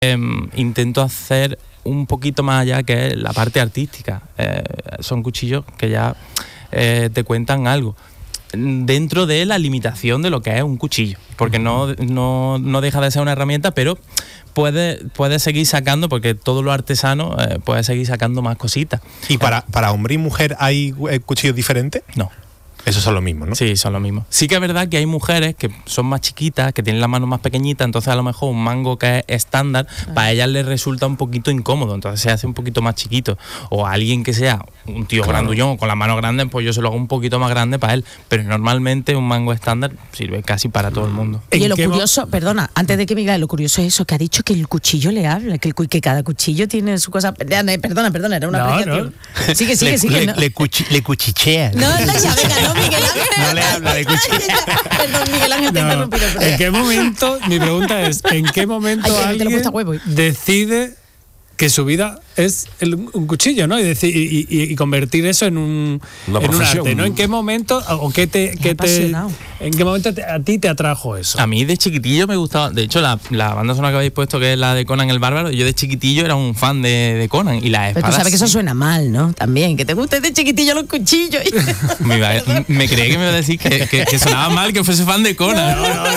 intento hacer un poquito más allá, que es la parte artística. Son cuchillos que ya te cuentan algo dentro de la limitación de lo que es un cuchillo, porque no deja de ser una herramienta, pero puede seguir sacando, porque todo lo artesano puede seguir sacando más cositas. ¿Y para hombre y mujer hay cuchillos diferentes? No. Esos son los mismos, ¿no? Sí, son los mismos. Sí que es verdad que hay mujeres que son más chiquitas, que tienen la mano más pequeñita, entonces a lo mejor un mango que es estándar, para ellas les resulta un poquito incómodo, entonces se hace un poquito más chiquito. O a alguien que sea un tío grandullón con la mano grande, pues yo se lo hago un poquito más grande para él. Pero normalmente un mango estándar sirve casi para todo el mundo. Oye, lo curioso, perdona, antes de que me diga, lo curioso es eso, que ha dicho que el cuchillo le habla, que cada cuchillo tiene su cosa. Perdona, era una apreciación. No. Sigue. Le cuchichea. No, venga, no, Miguel Ángel. No le habla de cuchillo. Perdón, Miguel Ángel, te he interrumpido. ¿En qué momento, mi pregunta es, ¿en qué momento alguien decide que su vida es un cuchillo, ¿no? Y convertir eso en un arte, ¿no? ¿En qué momento en qué momento a ti te atrajo eso? A mí de chiquitillo me gustaba, de hecho la banda sonora que habéis puesto, que es la de Conan el Bárbaro, yo de chiquitillo era un fan de Conan y las espadas. Pero tú sabes que eso suena mal, ¿no? También, que te guste de chiquitillo los cuchillos. Me creí que me iba a decir que sonaba mal que fuese fan de Conan.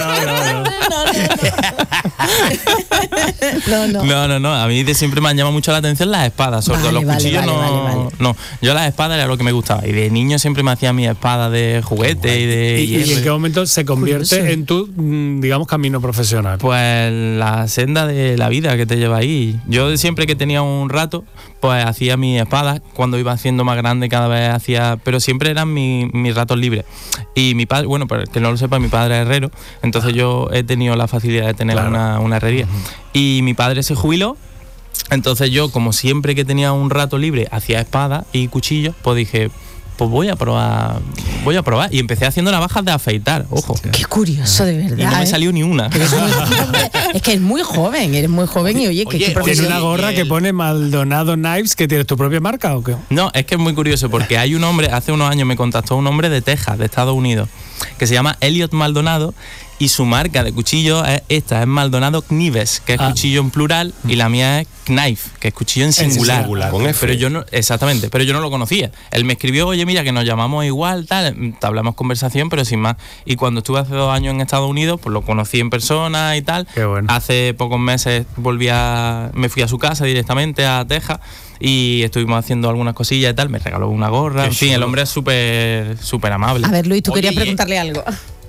No, a mí de siempre me han llamado mucho la atención las espadas, sobre todo los cuchillos no. Yo las espadas era lo que me gustaba y de niño siempre me hacía mis espadas de juguete ¿Y en qué momento se convierte en tu, digamos, camino profesional? Pues la senda de la vida que te lleva ahí. Yo siempre que tenía un rato, pues hacía mis espadas. Cuando iba haciendo más grande cada vez hacía, pero siempre eran mis ratos libres. Y mi padre, bueno, para el que no lo sepa, mi padre es herrero, entonces yo he tenido la facilidad de tener una herrería. Y mi padre se jubiló. Entonces yo, como siempre que tenía un rato libre, hacía espadas y cuchillos, pues dije, pues voy a probar. Y empecé haciendo navajas de afeitar, ojo. Qué curioso, de verdad. Y no me salió ni una. Es que eres muy joven y oye, que ¿tienes una gorra que pone Maldonado Knives, que tienes tu propia marca o qué? No, es que es muy curioso, porque hay un hombre, hace unos años me contactó un hombre de Texas, de Estados Unidos, que se llama Elliot Maldonado, y su marca de cuchillo es Maldonado Knives, que es cuchillo en plural, y la mía es Knife, que es cuchillo en singular. Pero yo no, exactamente, pero yo no lo conocía. Él me escribió, oye, mira, que nos llamamos igual, tal, hablamos conversación, pero sin más. Y cuando estuve hace 2 años en Estados Unidos, pues lo conocí en persona y tal. Qué bueno. Hace pocos meses me fui a su casa directamente a Texas y estuvimos haciendo algunas cosillas y tal. Me regaló una gorra. En fin, el hombre es súper amable. A ver, Luis, tú querías preguntarle algo.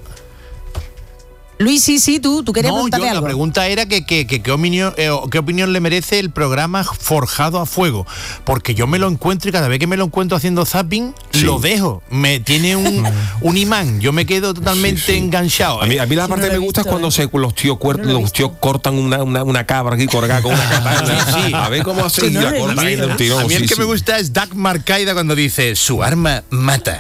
Luis, sí, tú querías preguntarle algo. La pregunta era qué opinión le merece el programa Forjado a Fuego, porque yo me lo encuentro y cada vez que me lo encuentro haciendo zapping, lo dejo. Tiene un imán, yo me quedo totalmente enganchado. A mí la parte que me gusta es cuando los tíos cortan una cabra aquí colgada con una katana. A ver cómo hace la cortan ahí de un tirón. A mí el que me gusta es Dagmar Caida cuando dice, su arma mata.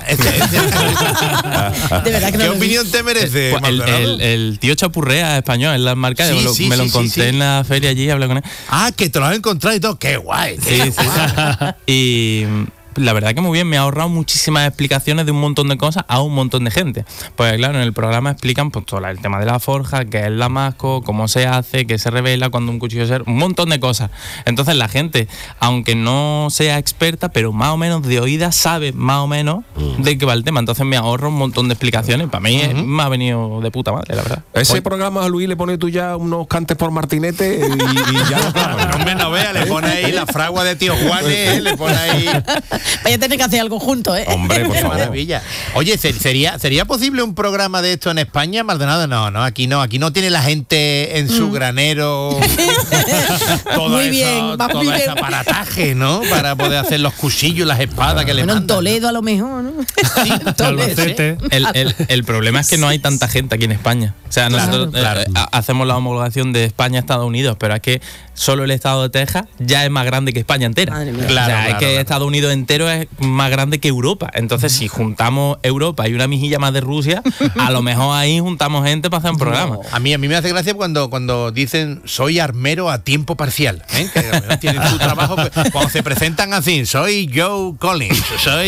De verdad que ¿Qué opinión te merece? Pues el tío Chapurrea español, en las marcas, me lo encontré en la feria allí, hablé con él. Ah, que te lo has encontrado y todo, qué guay. Sí. Y la verdad que muy bien, me ha ahorrado muchísimas explicaciones de un montón de cosas a un montón de gente. Pues claro, en el programa explican pues todo el tema de la forja, qué es el damasco, cómo se hace, qué se revela cuando un cuchillo se... un montón de cosas. Entonces la gente, aunque no sea experta, pero más o menos de oídas sabe más o menos de qué va el tema. Entonces me ahorro un montón de explicaciones. Para mí me ha venido de puta madre, la verdad. Ese programa a Luis le pone tú ya unos cantes por martinete y ya no vea, le pone ahí la fragua de tío Juanes, le pone ahí... Vaya a tener que hacer algo juntos, ¿eh? Hombre, por favor. Maravilla. Oye, ¿sería posible un programa de esto en España, Maldonado? No, aquí no tiene la gente en su granero todo ese aparataje, ¿no? Para poder hacer los cuchillos, las espadas que le mandan. En Toledo a lo mejor, ¿no? Sí, Albacete. El problema es que no hay tanta gente aquí en España. O sea, nosotros hacemos la homologación de España a Estados Unidos, pero es que solo el estado de Texas ya es más grande que España entera. Madre mía. Es que Estados Unidos entero entero es más grande que Europa. Entonces, si juntamos Europa y una mijilla más de Rusia, a lo mejor ahí juntamos gente para hacer un programa. A mí me hace gracia cuando dicen soy armero a tiempo parcial, ¿eh? Que tienen su trabajo, cuando se presentan así, soy Joe Collins, soy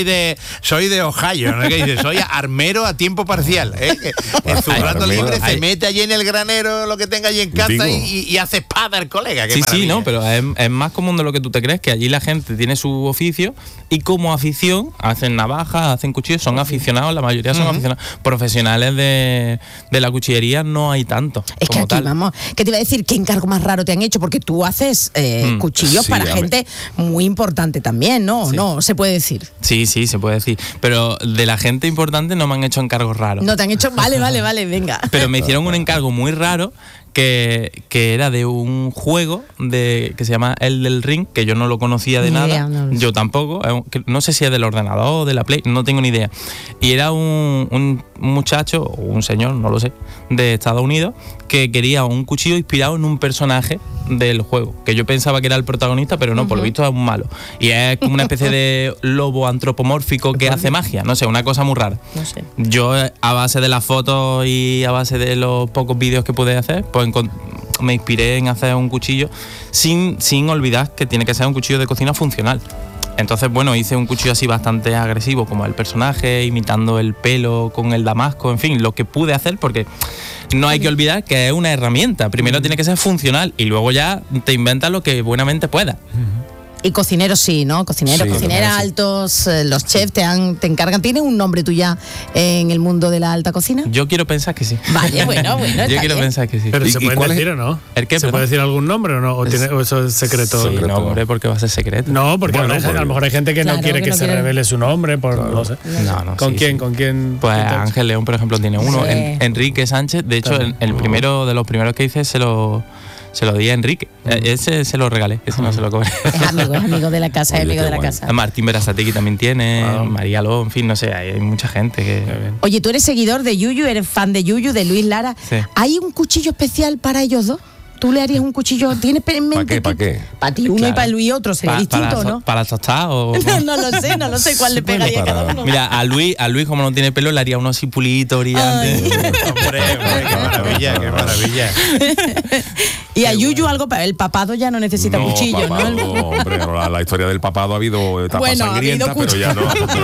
de Ohio, ¿no? Que dice, soy armero a tiempo parcial, ¿eh? Que en su rato libre se mete allí en el granero lo que tenga allí en casa y hace espada el colega. Sí, no, pero es más común de lo que tú te crees, que allí la gente tiene su oficio y como afición hacen navajas, hacen cuchillos, son aficionados, la mayoría son aficionados. Profesionales de la cuchillería no hay tanto. Es que aquí, tal. Vamos, ¿qué te iba a decir? ¿Qué encargo más raro te han hecho? Porque tú haces cuchillos para gente muy importante también, ¿no? Sí. No, se puede decir. Sí, se puede decir. Pero de la gente importante no me han hecho encargos raros. No te han hecho, vale, venga. Pero me hicieron un encargo muy raro que era de un juego que se llama El del Ring, que yo no lo conocía de nada, yo tampoco, no sé si es del ordenador o de la Play, no tengo ni idea. Y era un muchacho, o un señor, no lo sé, de Estados Unidos, que quería un cuchillo inspirado en un personaje del juego, que yo pensaba que era el protagonista, pero no, por lo visto es un malo. Y es como una especie de lobo antropomórfico que hace magia, no sé, una cosa muy rara. No sé. Yo, a base de las fotos y a base de los pocos vídeos que pude hacer, pues me inspiré en hacer un cuchillo sin olvidar que tiene que ser un cuchillo de cocina funcional. Entonces, bueno, hice un cuchillo así bastante agresivo como el personaje, imitando el pelo con el damasco, en fin, lo que pude hacer, porque no hay que olvidar que es una herramienta. Primero tiene que ser funcional y luego ya te inventas lo que buenamente puedas. Y cocineros sí, ¿no? Cocineras altos, los chefs te encargan. ¿Tienes un nombre tú ya en el mundo de la alta cocina? Yo quiero pensar que sí. Vale, bueno. Yo quiero pensar que sí. Pero ¿se puede decir o no? ¿El qué? ¿Se puede decir algún nombre o no? ¿O eso es secreto? Sí, no, hombre, porque va a ser secreto. No, porque a lo mejor hay gente que no quiere que se revele su nombre, no sé. No, ¿Con quién? Pues Ángel León, por ejemplo, tiene uno. Enrique Sánchez, de hecho, el primero de los primeros que hice se lo di a Enrique. Ese se lo regalé, ese no se lo cobré. Es amigo de la casa, Martín Berasategui también tiene, María Ló, en fin, no sé, hay mucha gente que... Oye, tú eres seguidor de Yuyu, eres fan de Yuyu, de Luis Lara. Sí. ¿Hay un cuchillo especial para ellos dos? ¿Tú le harías un cuchillo? ¿Tienes en mente? ¿Para qué? Para ti uno y para Luis otro, sería distinto, ¿no? ¿Para tostar o...? No lo sé cuál le pegaría a cada uno. Mira, a Luis como no tiene pelo, le haría uno así pulito, brillante. Hombre, qué maravilla. Y a Yuyu algo para el papado ya no necesita cuchillo, papado, ¿no? Hombre, la historia del papado ha habido etapas sangrientas, pero ya no.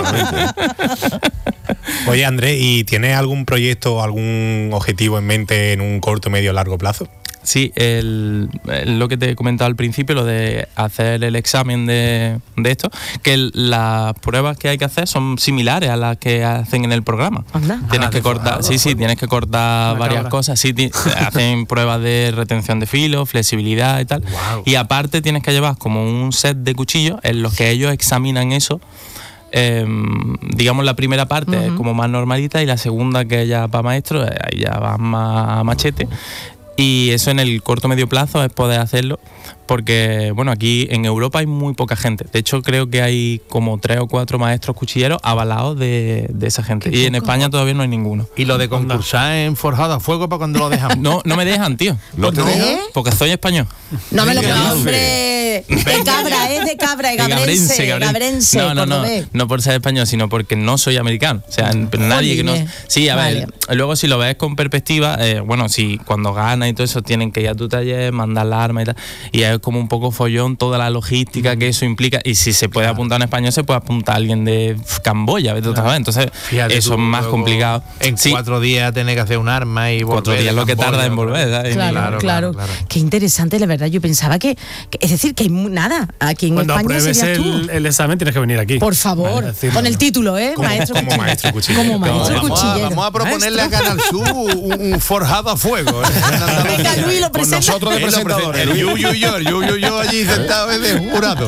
Oye, Andrés, ¿y tienes algún proyecto, algún objetivo en mente en un corto, medio, largo plazo? Sí, lo que te he comentado al principio, lo de hacer el examen de esto, que las pruebas que hay que hacer son similares a las que hacen en el programa. Tienes que cortar, tienes que cortar varias cosas. Sí, hacen pruebas de retención de filo, flexibilidad y tal. Wow. Y aparte tienes que llevar como un set de cuchillos en los que ellos examinan eso. Digamos, la primera parte es como más normalita y la segunda, que es ya para maestro, ahí ya va más a machete. Y eso en el corto medio plazo es poder hacerlo, porque bueno, aquí en Europa hay muy poca gente. De hecho, creo que hay como 3 o 4 maestros cuchilleros avalados de esa gente. Y en España todavía no hay ninguno. ¿Y lo de concursar en forjado a fuego para cuando lo dejan? No me dejan, tío. ¿No te dejan? Porque soy español. No me lo creo, hombre. De cabra, gabrense. No por ser español, sino porque no soy americano. O sea, nadie que no... Sí, a ver, luego si lo ves con perspectiva, bueno, si cuando ganas y todo eso tienen que ir a tu taller, mandar la arma y tal, y es como un poco follón toda la logística que eso implica, y si se puede apuntar en español, se puede apuntar a alguien de Camboya, entonces fíjate, eso es más complicado. En 4 días tenés que hacer un arma y volver. 4 días lo que tarda en volver, ¿sabes? Claro. Qué interesante, la verdad. Yo pensaba que es decir, que hay nada aquí en Cuando España. Cuando apruebes el examen tienes que venir aquí. Por favor, con el título, maestro cuchillo. Como maestro cuchillero. Vamos a proponerle a Canal Sur un forjado a fuego. Venga, Luis, lo presenta. Con nosotros de presentadores. El Yuyu allí sentado de jurado.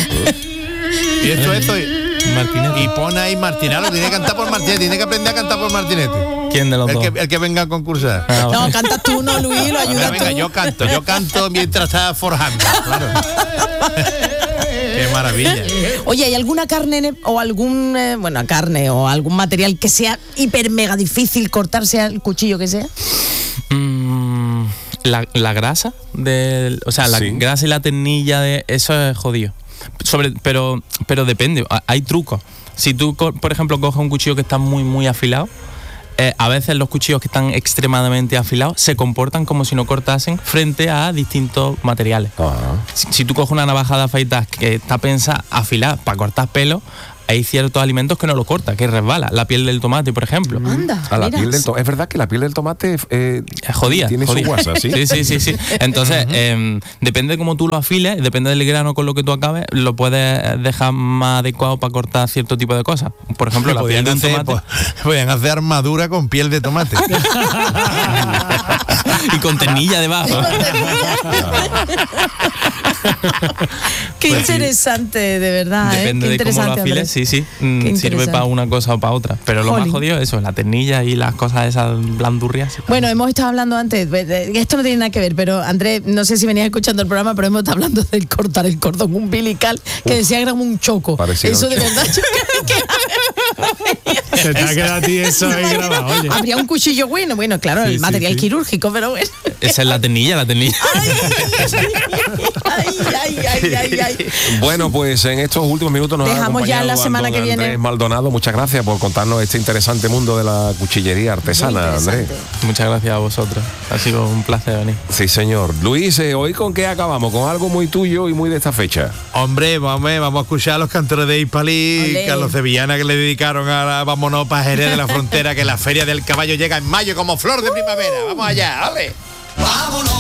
Y esto. Y pone ahí Martinete, tiene que cantar por Martinete, tiene que aprender a cantar por Martinete. ¿Quién de los dos? El que venga a concursar. No, cantas tú, no, Luis, lo ayudas tú. Venga, yo canto mientras está forjando, claro. Qué maravilla. Oye, ¿hay alguna carne o algún carne o algún material que sea hiper mega difícil cortar, sea el cuchillo que sea? La grasa, la grasa y la ternilla de eso es jodido. pero depende, hay trucos. Si tú, por ejemplo, coges un cuchillo que está muy, muy afilado, a veces los cuchillos que están extremadamente afilados se comportan como si no cortasen frente a distintos materiales. Si tú coges una navaja de afeitar que está pensada afilada para cortar pelo, hay ciertos alimentos que no lo corta, que resbala. La piel del tomate, por ejemplo. Anda, la piel del es verdad que la piel del tomate jodida, tiene su guasa, ¿sí? Sí. Entonces, depende de cómo tú lo afiles, depende del grano con lo que tú acabes, lo puedes dejar más adecuado para cortar cierto tipo de cosas. Por ejemplo, la piel de un tomate. Podían hacer armadura con piel de tomate. Y con ternilla debajo. Qué interesante, de verdad. Depende Qué de cómo lo afiles, Andrés. sí. Sirve para una cosa o para otra. Pero lo más jodido es eso, la ternilla y las cosas esas blandurrias. Bueno, hemos estado hablando antes, esto no tiene nada que ver, pero Andrés, no sé si venías escuchando el programa, pero hemos estado hablando del cortar el cordón umbilical, que decía que era como un choco. Eso de verdad. Se te ha quedado a ti eso ahí grabado, oye. Habría un cuchillo bueno, claro, el material quirúrgico, pero bueno. Esa es la ternilla. Ay. Bueno, pues en estos últimos minutos nos dejamos ya la semana que viene. Andrés Maldonado, muchas gracias por contarnos este interesante mundo de la cuchillería artesana, Andrés. Muchas gracias a vosotros. Ha sido un placer venir. Sí, señor. Luis, ¿hoy con qué acabamos? Con algo muy tuyo y muy de esta fecha. Hombre, vamos a escuchar a los cantores de Hispalí, que a los sevillanas que le dedicaron a la Vámonos pa' Jerez de la Frontera, que la Feria del Caballo llega en mayo como flor de primavera. Vamos allá, dale. Vámonos.